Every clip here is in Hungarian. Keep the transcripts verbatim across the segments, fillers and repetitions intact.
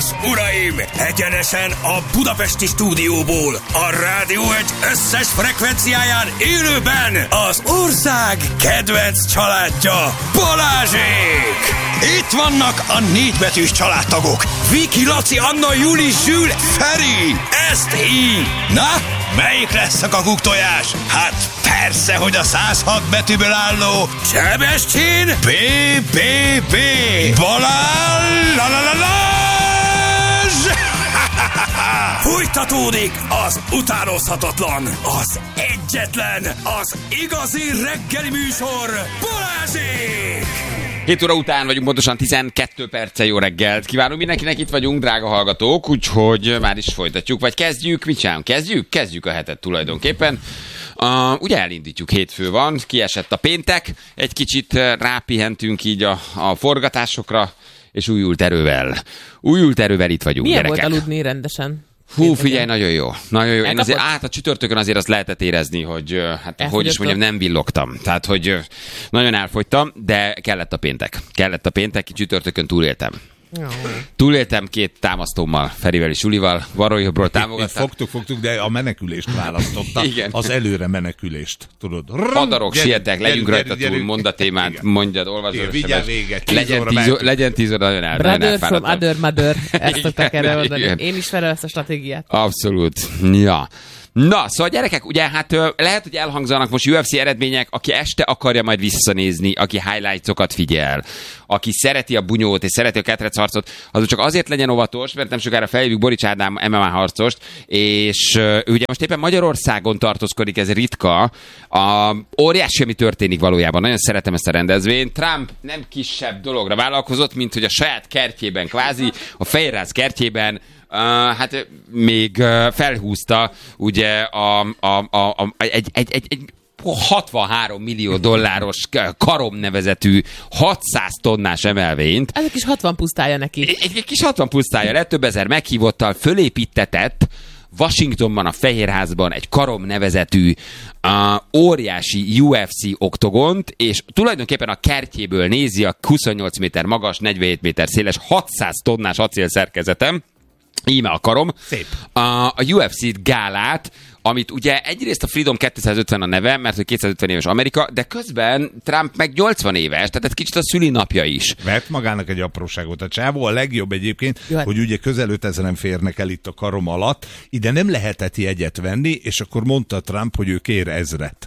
és uraim, egyenesen a budapesti stúdióból, a Rádió egy összes frekvenciáján élőben az ország kedvenc családja, Balázsék! Itt vannak a négybetűs családtagok, Viki, Laci, Anna, Juli, Zsül, Feri, ezt így. Na, melyik lesz a kakuktojás? Hát persze, hogy a száz hat betűből álló Sebestyén bé bé bé Balázs! Fújtatódik az utánozhatatlan, az egyetlen, az igazi reggeli műsor, Balázsék! hét óra után vagyunk, pontosan tizenkét perccel. Jó reggelt kívánunk mindenkinek, itt vagyunk, drága hallgatók, úgyhogy már is folytatjuk, vagy kezdjük, mit csinálunk? Kezdjük? Kezdjük a hetet tulajdonképpen. Uh, ugye elindítjuk, hétfő van, kiesett a péntek, egy kicsit rápihentünk így a, a forgatásokra, és újult erővel. Újult erővel itt vagyunk, milyen gyerekek. Milyen volt aludni rendesen? Hú, figyelj, nagyon jó. Nagyon jó. Én azért Elkapod? át a csütörtökön azért azt lehetett érezni, hogy hát, hogy is Elfogyottam? mondjam, nem villogtam. Tehát, hogy nagyon elfogytam, de kellett a péntek. Kellett a péntek, csütörtökön túléltem. Jó. Túléltem két támasztómmal, Ferivel és Julival, balról jobbról támogattam. Fogtuk, fogtuk, de a menekülést választotta. Igen. Az előre menekülést, tudod. Hadarok, sietek, legyünk gyerünk, rajta gyerünk, túl, mondd a témát, igen. mondjad, olvasd. Igen, vigyázz véget, tíz legyen, óra tíz, mehetünk. legyen tíz óra, nagyon el. nagyon Brother from elfáradtam. other mother. Ezt szokták erre mondani. Igen. Én ismerem ezt a stratégiát. Abszolút. Ja. Na, szóval gyerekek, ugye hát ö, lehet, hogy elhangzanak most U F C eredmények, aki este akarja majd visszanézni, aki highlights-okat figyel, aki szereti a bunyót és szereti a ketrecharcot, az csak azért legyen óvatos, mert nem sokára felhívjuk Borics Ádám em em á harcost, és ö, ugye most éppen Magyarországon tartózkodik, ez ritka, a, óriási, ami történik valójában. Nagyon szeretem ezt a rendezvényt. Trump nem kisebb dologra vállalkozott, mint hogy a saját kertjében, kvázi a Fehérház kertjében Uh, hát még uh, felhúzta ugye a, a, a, a, egy, egy, egy, egy hatvanhárom millió dolláros Karom nevezetű hatszáz tonnás emelvényt. Ez egy kis hatvan pusztája neki. Egy, egy, egy kis hatvan pusztája lett, több ezer meghívottal fölépítetett Washingtonban, a Fehérházban egy Karom nevezetű uh, óriási U F C oktogont, és tulajdonképpen a kertjéből nézi a huszonnyolc méter magas, negyvenhét méter széles, hatszáz tonnás acélszerkezetem. Íme a Karom. Szép. A, a U F C gálát, amit ugye egyrészt a Freedom kétszázötven a neve, mert hogy kétszázötven éves Amerika, de közben Trump meg nyolcvan éves, tehát ez kicsit a szülinapja is. Vett magának egy apróságot. A csávó a legjobb egyébként, Jó. hogy ugye közel ötezeren férnek el itt a Karom alatt, ide nem lehetett jegyet venni, és akkor mondta Trump, hogy ő kér ezret.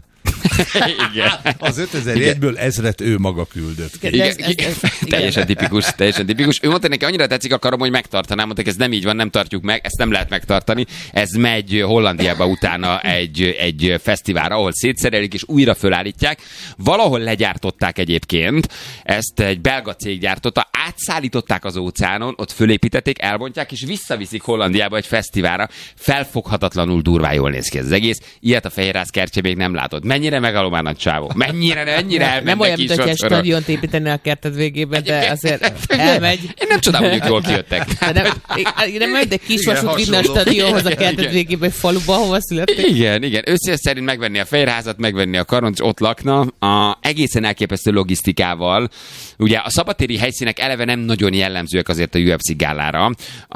Igen. Az ötezer jegyből ezret ő maga küldött ki. Igen, Ez- ez- ez- igen. teljesen tipikus, teljesen tipikus. Ő mondta neki, annyira tetszik a Karom, hogy megtartanám, mondták, ez nem így van, nem tartjuk meg, ezt nem lehet megtartani. Ez megy Hollandiába utána egy, egy fesztiválra, ahol szétszerelik és újra fölállítják. Valahol legyártották egyébként, ezt egy belga cég gyártotta, átszállították az óceánon, ott fölépítették, elbontják, és visszaviszik Hollandiába egy fesztiválra. Felfoghatatlanul durván jól néz ki ez az egész. Ilyet a Fehérház kertje még nem látod. Mennyire megalomán nagy csávó. Mennyire, mennyire elmennek Nem olyan, mint hogy egy Kisvacsoron. stadiont építeni a kerted végében, de azért elmegy. Én nem csodálom, hogy ők jól kijöttek. De nem, nem megy, de kisvasút vinne a hasonló. stadionhoz a Igen, kerted igen. végében, egy faluba, ahova születték. Igen, igen. Összes szerint megvenni a Fehérházat, megvenni a Karont, és ott lakna. A egészen elképesztő logisztikával. Ugye a szabadtéri helyszínek eleve nem nagyon jellemzőek azért a U F C gálára.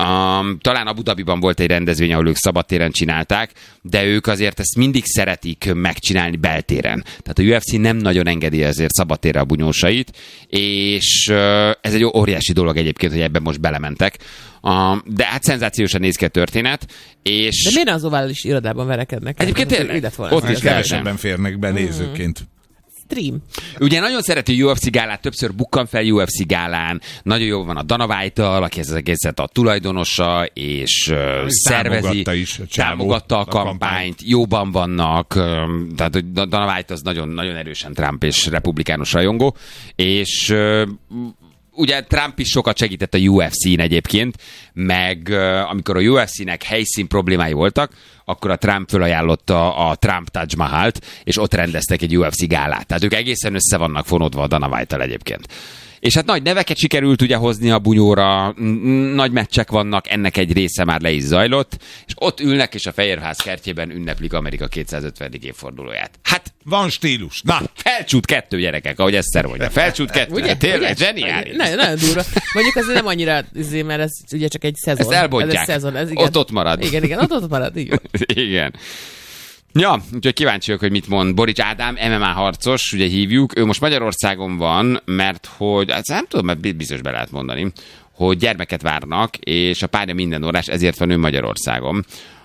Um, talán Abu Dhabiban volt egy rendezvény, ahol ők szabadtéren csinálták, de ők azért ezt mindig szeretik megcsinálni beltéren. Tehát a U F C nem nagyon engedi ezért szabadtérre a bunyósait, és uh, ez egy óriási dolog egyébként, hogy ebben most belementek. Uh, de hát szenzációsan néz ki a történet, és... De miért az ovális irodában verekednek? Egyébként tényleg, Így lett volna ott az is az Kevesebben férnek be nézőként. stream. Ugye nagyon szereti a U F C gálát, többször bukkan fel U F C gálán, nagyon jó van a Dana White-tal, aki ez az egészet a tulajdonosa, és uh, szervezi, támogatta is a csávó, támogatta a a kampányt, kampányt. jóban vannak, um, tehát hogy Dana White az nagyon, nagyon erősen Trump és republikánus rajongó, és uh, ugye Trump is sokat segített a U F C-n egyébként, meg uh, amikor a U F C-nek helyszín problémái voltak, akkor a Trump fölajánlotta a Trump Taj Mahalt, és ott rendeztek egy U F C gálát. Tehát ők egészen össze vannak fonódva a Dana White-tal egyébként. És hát nagy neveket sikerült ugye hozni a bunyóra, nagy meccsek vannak, ennek egy része már le is zajlott, és ott ülnek, és a Fehérház kertjében ünneplik Amerika kétszázötvenedik évfordulóját. Hát van stílus. Na, felcsút kettő, gyerekek, ahogy Eszter mondja. Felcsút kettő. Ugye? Tényleg, Ugye? zseniális. Nagyon, nagyon durva. Mondjuk azért nem annyira, mert ez ugye csak egy szezon. Ezt elbontják. Ez egy szezon, ez igen. Ott ott marad. Igen, igen, ott ott marad, igen. Igen. Ja, úgyhogy kíváncsi vagyok, hogy mit mond Borics Ádám, em em á harcos, ugye hívjuk. Ő most Magyarországon van, mert hogy, hát nem tudom, mert biztos be lehet mondani, hogy gyermeket várnak, és a párja minden órás, ezért van ő Magyarországon.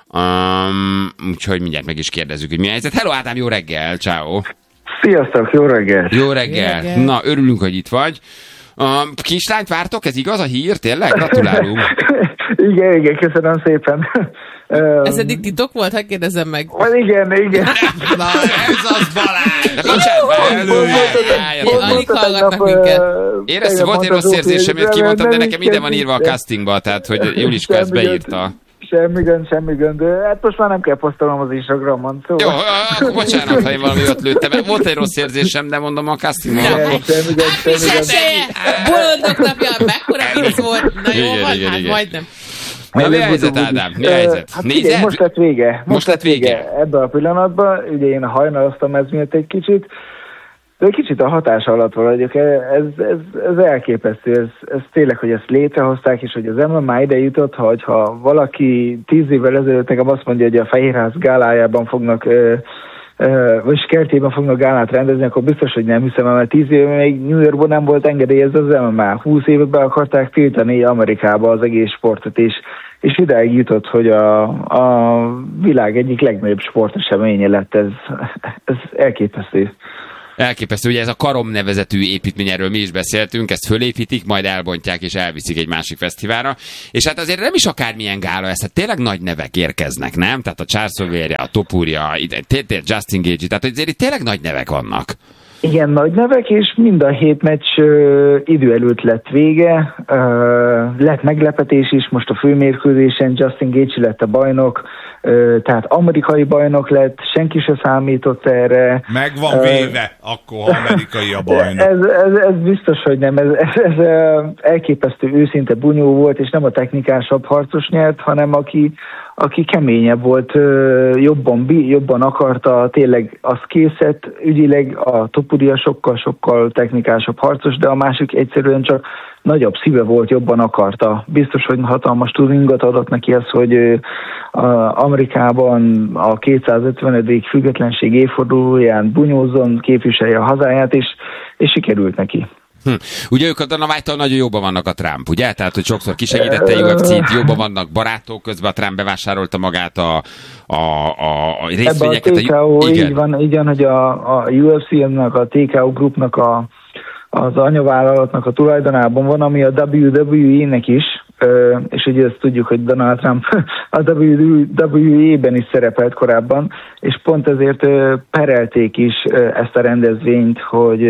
Um, úgyhogy mindjárt meg is kérdezzük, hogy mi a helyzet. Hello Ádám, jó reggel, ciao. Sziasztok, jó reggel! Jó reggel. Jó reggel. Na, örülünk, hogy itt vagy. Um, kislányt vártok? Ez igaz a hír? Tényleg? Gratulálunk. igen, igen, köszönöm szépen. Ez eddig titok volt? Hát kérdezem meg. Igen, igen. Na, ez az Balázs! De bocsánat, alig hallgatnak minket. Éreztem, volt egy rossz érzésem, hogy kimondtam, de nekem ide van írva a castingba, tehát, hogy Juliska ezt beírta. Semmi gond, semmi gond. Hát most már nem kell posztolnom az Instagramon, szóval. Jó, bocsánat, ha én valami ott lőttem. Volt egy rossz érzésem, de mondom a castingban. Semmi gond, semmi gond. Boldog napja, mekkora vicc volt. Na jó, Igen, van, igen, hát igen. majdnem. Na, mi a helyzet, Ádám? Mi a helyzet? Hát figyelj, most lett vége. Most, Most lett vége. Ebben a pillanatban, ugye én hajnalaztam ez miatt egy kicsit, de egy kicsit a hatás alatt vagyok. Ez, ez, ez elképesztő. Ez, ez tényleg, hogy ezt létrehozták, és hogy az em em á ide jutott, hogy ha valaki tíz évvel ezelőtt nekem azt mondja, hogy a Fehérház gálájában fognak, vagy kertjében fognak gálát rendezni, akkor biztos, hogy nem hiszem, mert tíz éve még New Yorkban nem volt engedélyezve az em em á. húsz évet be akarták tiltani Amerikába az egész sportot, és és idáig jutott, hogy a, a világ egyik legnagyobb sporteseménye lett. Ez, ez elképesztő. Elképesztő, ugye ez a Karom nevezetű építmény, erről mi is beszéltünk, ezt fölépítik, majd elbontják és elviszik egy másik fesztiválra. És hát azért nem is akármilyen gála ez, hát tényleg nagy nevek érkeznek, nem? Tehát a Charles Oliveira, a Topuria, Justin Gage, tehát azért itt tényleg nagy nevek vannak. Igen, nagy nevek, és mind a hét meccs uh, idő előtt lett vége. Uh, lett meglepetés is, most a főmérkőzésen Justin Gage lett a bajnok, uh, tehát amerikai bajnok lett, senki se számított erre. Meg van véve, uh, akkor amerikai a bajnok. Ez, ez, ez biztos, hogy nem. Ez, ez, ez elképesztő őszinte bunyó volt, és nem a technikásabb harcos nyert, hanem aki aki keményebb volt, jobban, jobban akarta, tényleg az készett, ügyileg a Topuria sokkal-sokkal technikásabb harcos, de a másik egyszerűen csak nagyobb szíve volt, jobban akarta. Biztos, hogy hatalmas turingot adott neki az, hogy Amerikában a kétszázötvenedik függetlenség évfordulóján bunyózzon, képviselje a hazáját, és, és sikerült neki. Hm. Ugye ők a Dana White-tal nagyon jóban vannak a Trump, ugye? Tehát, hogy sokszor kisegítette u ef cét, jóban vannak barátok, közben a Trump bevásárolta magát a, a, a, a részvényeket. Ebben a té ká ó, igen. Így van, igen, hogy a, a u ef cé-nek, a té ká ó Groupnak a, az anyavállalatnak a tulajdonában van, ami a dupla vé dupla vé é-nek is, és ugye ezt tudjuk, hogy Donald Trump a dupla vé dupla vé é-ben is szerepelt korábban, és pont ezért perelték is ezt a rendezvényt, hogy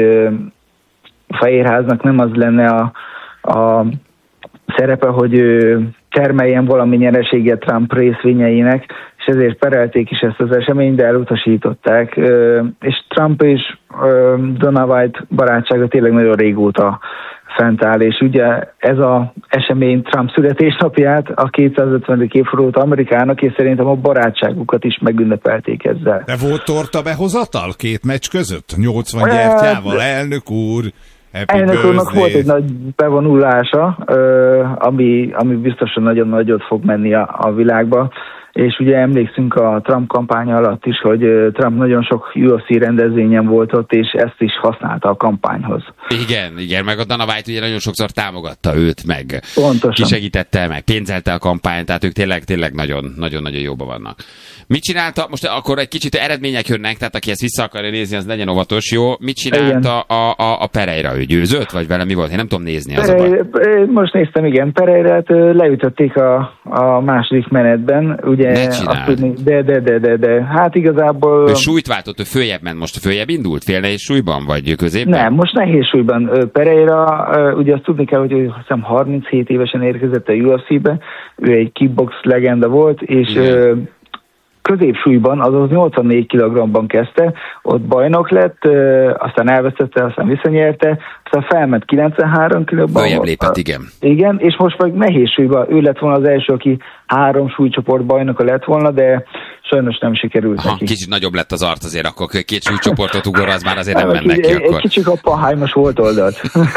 a Fehérháznak nem az lenne a, a szerepe, hogy termeljen valami nyereséget Trump részvényeinek, és ezért perelték is ezt az eseményt, de elutasították. És Trump és Dana White barátsága tényleg nagyon régóta fent áll, és ugye ez az esemény Trump születésnapját, a kétszázötvenedik évfordulót Amerikának, és szerintem a barátságukat is megünnepelték ezzel. De volt torta behozatal két meccs között? nyolcvan gyertyával, elnök úr! Elnök úrnak volt egy nagy bevonulása, ami, ami biztosan nagyon nagyot fog menni a, a világba, és ugye emlékszünk a Trump kampánya alatt is, hogy Trump nagyon sok u ef cé rendezvényen volt ott, és ezt is használta a kampányhoz. Igen, igen, meg a Dana White ugye nagyon sokszor támogatta őt, meg pontosan kisegítette, meg pénzelte a kampányt, tehát ők tényleg, tényleg nagyon, nagyon-nagyon jóban vannak. Mit csinálta, most akkor egy kicsit eredmények jönnek, tehát aki ezt vissza akarja nézni, az legyen óvatos, jó? Mit csinálta a, a, a Pereira? Ő győzött, vagy vele mi volt? Én nem tudom nézni az Pereira, most néztem, igen, Pereirát leütötték a, a második menetben, ugye azt tudni, de, de, de, de, de, hát igazából... Ő súlyt váltott, ő följebb ment, most följebb indult? Fél nehéz súlyban, vagy középben? Nem, most nehéz súlyban. Pereira, ugye azt tudni kell, hogy ő, azt hiszem harminchét évesen érkezett a u ef cé-be, ő egy kickbox legenda volt, és... Igen. Középsúlyban, azaz nyolcvannégy kilogramban kezdte, ott bajnok lett, aztán elvesztette, aztán visszanyerte, aztán felment kilencvenhárom kilóban. Följebb lépett, igen. Igen, és most meg nehézsúlyban ő lett volna az első, aki három súlycsoport bajnoka lett volna, de sajnos nem sikerült Aha, neki. Kicsit nagyobb lett az art azért, akkor két súlycsoportot ugor, az már azért nem mennek ki egy, akkor. Egy kicsit a pahájmos volt oldalt.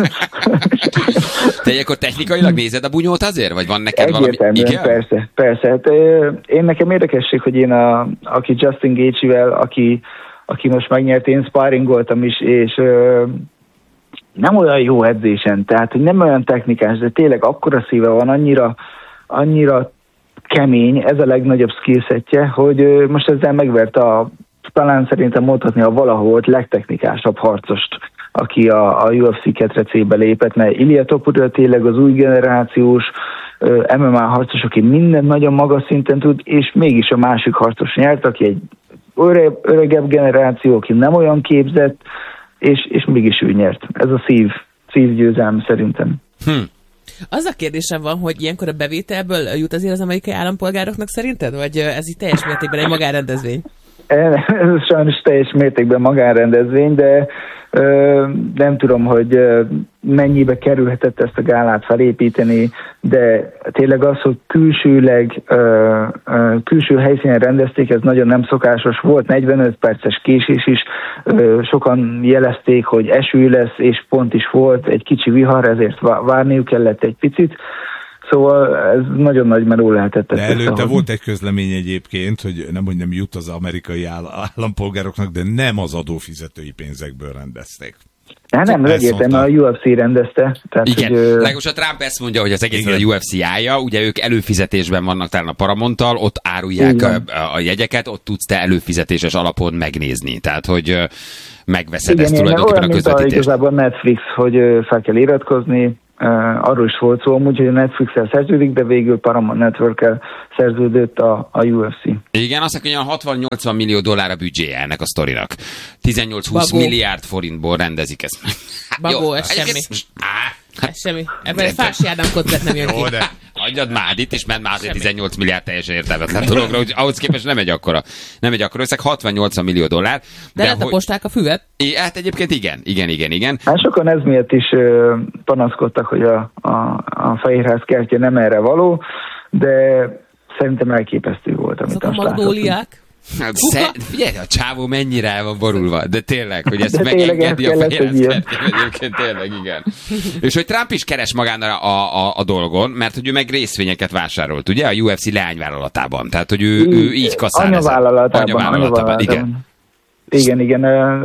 Te akkor technikailag nézed a bunyót azért? Vagy van neked valami? Igen? Persze, persze. Hát, én nekem érdekesség, hogy én, a, aki Justin Gaethje-vel, aki, aki most megnyert, én sparringoltam is, és nem olyan jó edzésen, tehát hogy nem olyan technikás, de tényleg akkora szíve van, annyira, annyira kemény, ez a legnagyobb skillsetje, hogy most ezzel megverte a, talán szerintem mondhatni a valahol volt legtechnikásabb harcost, aki a, a U F C ketrecébe lépett, mert Ilia Topuria tényleg az új generációs em em á harcos, aki minden nagyon magas szinten tud, és mégis a másik harcos nyert, aki egy öreg, öregebb generáció, aki nem olyan képzett, és, és mégis ő nyert. Ez a szív, szívgyőzelm szerintem. Hm. Az a kérdésem van, hogy ilyenkor a bevételből jut azért az amerikai állampolgároknak szerinted? Vagy ez így teljes mértékben egy magánrendezvény? Ez sajnos teljes mértékben magánrendezvény, de ö, nem tudom, hogy ö, mennyibe kerülhetett ezt a gálát felépíteni, de tényleg az, hogy külsőleg, ö, ö, külső helyszínen rendezték, ez nagyon nem szokásos. Volt negyvenöt perces késés is, ö, sokan jelezték, hogy eső lesz, és pont is volt egy kicsi vihar, ezért várniuk kellett egy picit. Szóval ez nagyon nagy meló lehetett. De előtte összehozni. Volt egy közlemény egyébként, hogy nem, hogy nem jut az amerikai állampolgároknak, de nem az adófizetői pénzekből rendezték. Hát nem, egyértelműen a U F C rendezte. Tehát, igen, hogy, legalábbis a Trump ezt mondja, hogy az egész a U F C állja, ugye ők előfizetésben vannak talán a Paramonttal, ott árulják a, a jegyeket, ott tudsz te előfizetéses alapon megnézni. Tehát, hogy megveszed igen, ezt tulajdonképpen a közvetítést. Igazából Netflix, hogy fel kell iratkozni, Uh, arról is volt szó, amúgy, hogy a Netflix-el szerződik, de végül Paramount Network-el szerződött a, a U F C. Igen, azt mondja, hogy hatvan-nyolcvan millió dollár a büdzséje ennek a sztorinak. tizennyolc-húsz milliárd forintból rendezik ezt. Babó, ez semmi. Ez semmi. Ebben Fási Ádám koncert nem jön ki. Jó, de adjad már, itt is ment már azért tizennyolc milliárd teljesen értelmetlen dologra, hogy ahhoz képest nem egy akkora, nem egy akkora összeg, hatvan-nyolcvan millió dollár. De, de lehet hogy... a posták a füvet? É, hát egyébként igen, igen, igen, igen. Hát sokan ez miatt is uh, panaszkodtak, hogy a, a, a Fehérház kertje nem erre való, de szerintem elképesztő volt, amit azt látottunk. Hát, figyelj, a csávó mennyire el van borulva, de tényleg, hogy ezt megengedi a Fehérház egyébként tényleg, igen. És hogy Trump is keres magára a, a, a dolgon, mert hogy ő meg részvényeket vásárolt, ugye, a U F C leányvállalatában. Tehát, hogy ő, ő így kaszál anyavállalatában, anyavállalatában, igen. Igen, igen,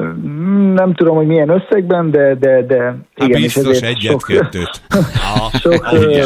nem tudom, hogy milyen összegben, de, de, de igen. Hát biztos egyet-kettőt. Sok,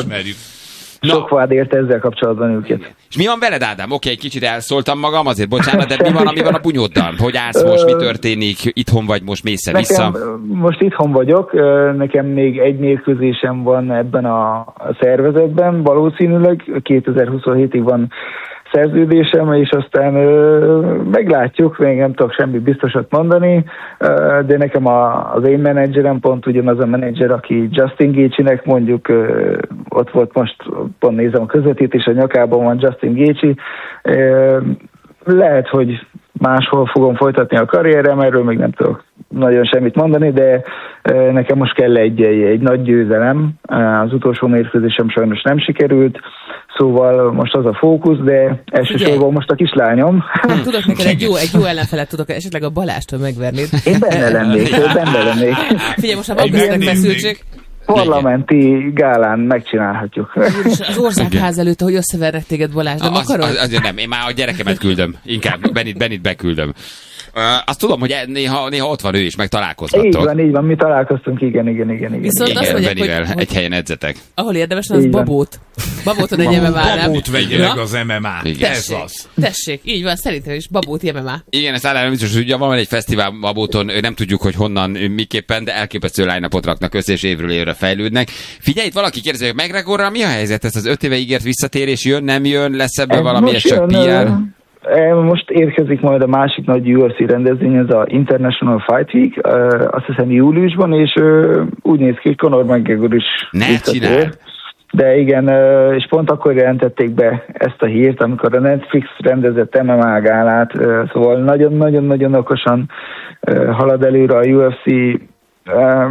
sok vád érte ezzel kapcsolatban őket. És mi van veled, Ádám? Oké, egy kicsit elszóltam magam, azért bocsánat, de mi van, ami van a bunyóddal? Hogy állsz most, mi történik? Itthon vagy most, mész vissza? Most itthon vagyok, nekem még egy mérkőzésem van ebben a szervezetben, valószínűleg kétezer-huszonhétig van szerződésem, és aztán ö, meglátjuk, még nem tudok semmi biztosat mondani, ö, de nekem a, az én menedzserem pont ugyanaz a menedzser, aki Justin Gaethje-nek mondjuk, ö, ott volt most, pont nézem a közvetítés, a nyakában van Justin Gaethje, ö, lehet, hogy máshol fogom folytatni a karrierem, erről még nem tudok nagyon semmit mondani, de ö, nekem most kell egy, egy, egy nagy győzelem, az utolsó mérkőzésem sajnos nem sikerült, szóval most az a fókusz, de elsősorban most a kislányom. Nem, tudok neked egy jó, egy jó ellenfelet tudok, esetleg a Balástól megvernéd. Én benne lennék, benne lennék. Figyelj, most ha van köztük feszültség. Parlamenti gálán megcsinálhatjuk. Az országház előtt, ahogy összevernek téged, Balázs, nem az, akarod? Az, azért nem, én már a gyerekemet küldöm. Inkább Benit, Benit beküldöm. Uh, azt tudom, hogy néha, néha ott van ő is, meg találkozhattok. Így van, így van, mi találkoztunk, igen, igen, igen. igen. Viszont igen, azt mondják, Benivel hogy, egy helyen edzetek. Ahol érdemes, az babót. Babóton egy em em á-nál. Babót vegye meg az em em á. Ez az. Tessék, így van, szerintem is babót em em á. Igen, ezt általában biztos, hogy ugye van egy fesztivál Babóton, nem tudjuk, hogy honnan, miképpen, de elképesztő line-upot raknak össze, és évről évre fejlődnek. Figyelj, itt valaki kérdezi, hogy McGregorral mi a helyzet? Ez az öt éve ígért visszatérés jön, nem jön, lesz ebből valami, ez csak pé er? Most érkezik majd a másik nagy U F C rendezvény, ez a International Fight Week, azt hiszem júliusban, és úgy néz ki, hogy Conor McGregor is ne csináld! De igen, és pont akkor jelentették be ezt a hírt, amikor a Netflix rendezett em em á gálát, szóval nagyon-nagyon-nagyon okosan halad előre a U F C.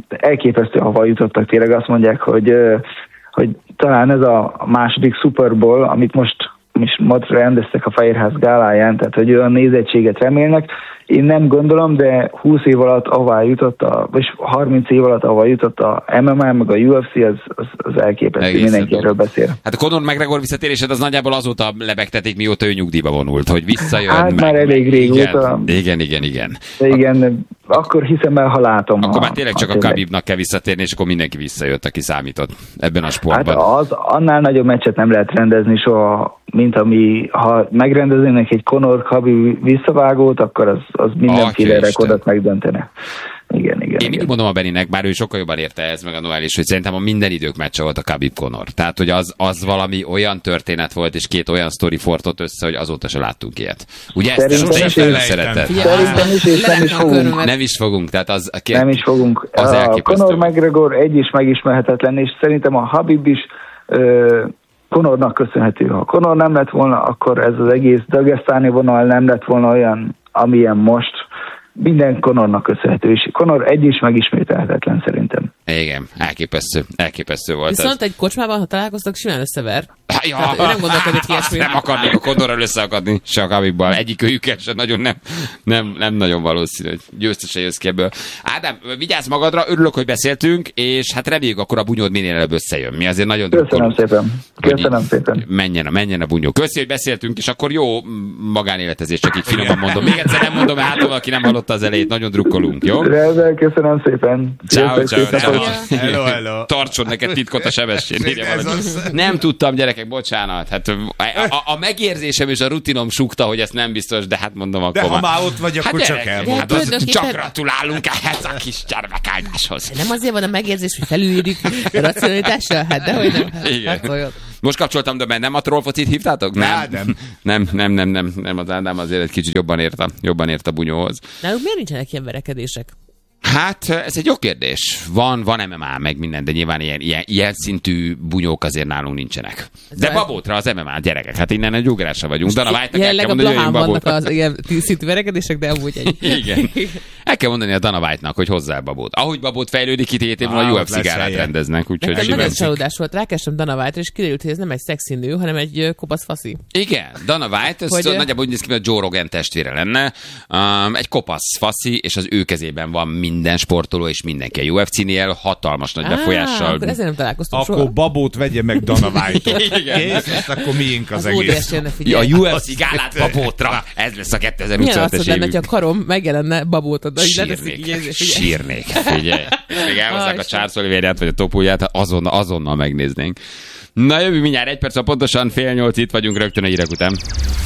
elképesztő hova jutottak, tényleg azt mondják, hogy, hogy talán ez a második Super Bowl, amit most most rendeztek a Fehérház gáláján, tehát hogy olyan nézettséget remélnek. Én nem gondolom, de húsz év alatt ahová jutott, a, vagy harminc év alatt ahová jutott a em em á, meg a u ef cé, az, az, az elképesztő, egészen mindenki erről beszél. Hát a Conor McGregor visszatérésed az nagyjából azóta lebegtetik, mióta ő nyugdíjba vonult, hogy visszajön. Hát meg, már elég régóta. Igen, igen, igen. Igen, igen, akkor hiszem el, ha látom. Akkor a, már tényleg csak a, a Khabibnak kell visszatérni, és akkor mindenki visszajött, aki számított ebben a sportban. Hát az, annál nagyobb meccset nem lehet rendezni soha, mint ami, ha megrendeznének egy Conor Khabib visszavágót, akkor az, az mindenféle rekordot megdöntene. Igen, igen. Én mindig mondom a Beninek, bár ő sokkal jobban érte ez, meg a Noel is, hogy szerintem a minden idők meccse volt a Khabib Conor. Tehát, hogy az, az valami olyan történet volt, és két olyan sztori fortott össze, hogy azóta se láttunk ilyet. Ugye szerintem ezt is, szeretett? Szerintem is, és nem is fogunk. Nem is fogunk, tehát az... A két, nem is fogunk. Az a Conor McGregor egy is megismerhetetlen, és szerintem a Khabib is ö, Conornak köszönhető. Ha Conor nem lett volna, akkor ez az egész dagesztáni vonal nem lett volna olyan, amilyen most. Minden Conornak köszönhető, és Conor egy is megismételhetetlen szerintem. Igen, elképesztő, elképesztő volt. Viszont ez. Egy kocsmában, ha találkoztak, simán összever. Ja, hát, nem gondolkodik ilyesmire. Nem akarnék a Conorral összeakadni, se a Khabibbal. Egyik őjükkel se nagyon nem, nem, nem nagyon valószínű, hogy győztese jössz ki ebből. Ádám, vigyázz magadra, örülök, hogy beszéltünk, és hát reméljük akkor a bunyód minél előbb összejön. Mi azért nagyon drukkolunk. Köszönöm szépen. Köszönöm szépen. Menjen a, menjen a bunyó. Köszi, hogy beszéltünk, és akkor jó magánéletezés, csak így finoman mondom. Még egyszer nem mondom, hát valaki nem hallotta az elejét, nagyon drukkolunk, jó? Rendben, köszönöm szépen. Ciao, ciao, ciao. Hello, hello. Tartson neked titkot a sebesség. Nem tudtam, gyerekek, bocsánat. Hát a, a, a megérzésem és a rutinom súgta, hogy ezt nem biztos, de hát mondom akkor. De ha már ott vagy, akkor hát csak el. Hát az, csak gratulálunk ehhez a kis gyermekáldáshoz. Nem azért van a megérzés, hogy felülírjuk a racionalitással? Hát dehogy nem. Igen. Hát, most kapcsoltam, de nem a trollfocit hívtátok? Nem. Nem. Nem, nem, nem, nem, nem, az Ádám azért egy kicsit jobban ért a, jobban ért a bunyóhoz. Nálunk miért nincsenek ilyen verekedések? Hát, ez egy jó kérdés. Van, van em em á, meg minden, de nyilván ilyen, ilyen, ilyen szintű bunyók azért nálunk nincsenek. De babótra az em em á, gyerekek, hát innen egy ugrásra vagyunk. Dana White-nak el kell mondani, hogy jöjjön babótra. Vannak az ilyen szintű verekedések, de amúgy egy. Igen. El kell mondani a Dana White-nak, hogy hozzá a babót. Ahogy babót fejlődik, itt hét évvel a u ef cé gálát rendeznek. Úgyhogy nekem nagyon csalódás volt, rákerestem Dana White-ra, és kiderült, hogy ez nem egy szexi nő, hanem egy kopasz faszi. Igen, Dana White, ez hogy... nagyjából úgy néz ki, hogy a Joe Rogan testvére lenne. Um, egy kopasz faszi, és az ő kezében van minden sportoló, és mindenki a u ef cé-nél hatalmas nagy befolyással. Akkor ezért nem találkoztunk Akkor soha. babót vegye meg Dana White-ot. Kész, akkor miénk az, az egész. Ja, a u ef cé gálát babótra. Ez lesz a kétezer-huszonötös évünk. Milyen hogy a karom megjelenne babótod. Sírnék, sírnék. Figyelj. Még elhozzák a Charles Oliveira-t, vagy a Topulját, azonnal, azonnal megnéznénk. Na jövő mindjárt egy perc, pontosan fél nyolc, itt vagyunk rögtön a hírek után.